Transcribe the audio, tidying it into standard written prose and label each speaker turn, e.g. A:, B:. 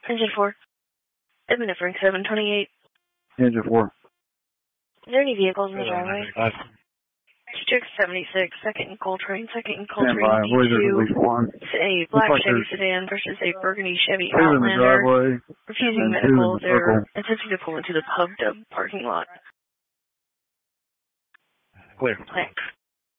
A: Engine 4. Epinephrine 728.
B: Engine 4.
A: Is there any vehicles in the driveway? District 76, second and Coltrane,
B: Stand by. I believe there's at least one.
A: It's a black Chevy sedan versus a burgundy Chevy
B: Two in the
A: Outlander.
B: driveway.
A: Refusing
B: and two in
A: medical.
B: the
A: They're
B: circle.
A: attempting to pull into the Pub Dub parking lot.
C: Clear.
A: Thanks.